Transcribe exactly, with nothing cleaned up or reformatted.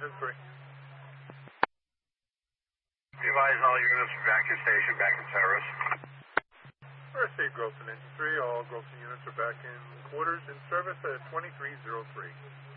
Engine three. Advise all units from vacuum station back in Terrace. First aid Groveton Engine three. All Groveton units are back in quarters in service at twenty-three oh three.